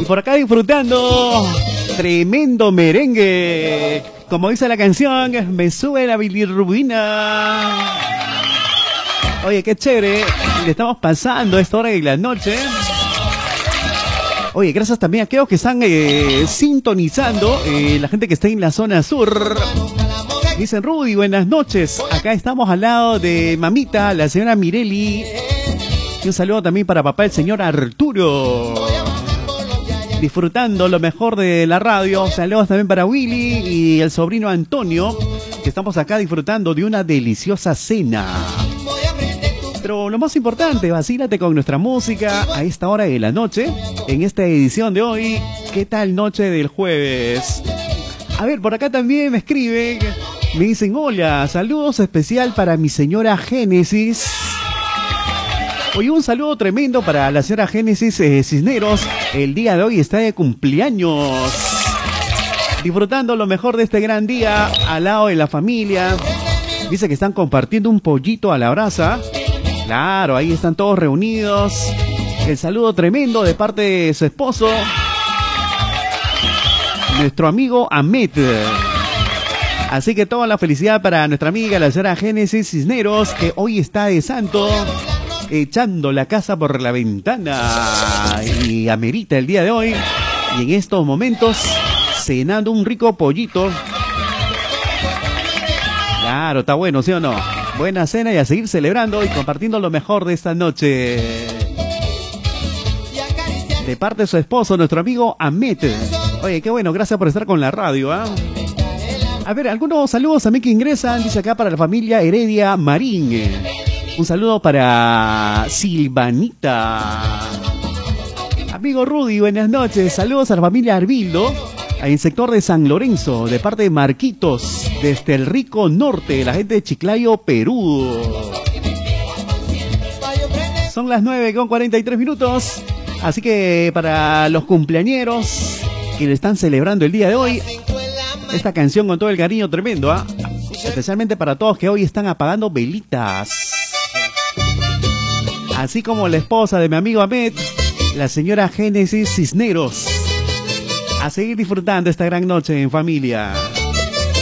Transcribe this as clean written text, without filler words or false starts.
Y por acá disfrutando tremendo merengue. Como dice la canción, me sube la bilirrubina. Oye, qué chévere. Le estamos pasando a esta hora de la noche. Oye, gracias también a aquellos que están sintonizando, la gente que está en la zona sur. Dicen, Rudy, buenas noches. Acá estamos al lado de mamita, la señora Mireli. Y un saludo también para papá, el señor Arturo. Disfrutando lo mejor de la radio. Saludos también para Willy y el sobrino Antonio, que estamos acá disfrutando de una deliciosa cena. Pero lo más importante, vacílate con nuestra música a esta hora de la noche, en esta edición de hoy. ¿Qué tal noche del jueves? A ver, por acá también me escriben, me dicen, hola, saludos especial para mi señora Génesis. Hoy un saludo tremendo para la señora Génesis Cisneros. El día de hoy está de cumpleaños. Disfrutando lo mejor de este gran día al lado de la familia. Dice que están compartiendo un pollito a la brasa. Claro, ahí están todos reunidos. El saludo tremendo de parte de su esposo, nuestro amigo Ahmed. Así que toda la felicidad para nuestra amiga, la señora Génesis Cisneros, que hoy está de santo, echando la casa por la ventana. Y amerita el día de hoy. Y en estos momentos, cenando un rico pollito. Claro, está bueno, ¿sí o no? Buena cena y a seguir celebrando y compartiendo lo mejor de esta noche. De parte de su esposo, nuestro amigo Ahmed. Oye, qué bueno, gracias por estar con la radio, ¿eh? A ver, algunos saludos también que ingresan, dice acá para la familia Heredia Marín. Un saludo para Silvanita. Amigo Rudy, buenas noches. Saludos a la familia Arbildo, en el sector de San Lorenzo, de parte de Marquitos, desde el rico norte, la gente de Chiclayo, Perú. Son las 9:43, así que para los cumpleañeros que le están celebrando el día de hoy, esta canción con todo el cariño tremendo, ¿ah? Especialmente para todos que hoy están apagando velitas. Así como la esposa de mi amigo Ahmed, la señora Génesis Cisneros. A seguir disfrutando esta gran noche en familia.